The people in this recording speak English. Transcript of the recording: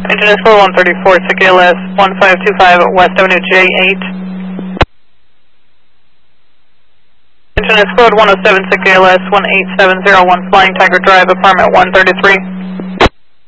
Engine is code 134, SIC ALS 1525 West Avenue J8. Engine is code 107, SIC ALS 18701 Flying Tiger Drive, apartment 133.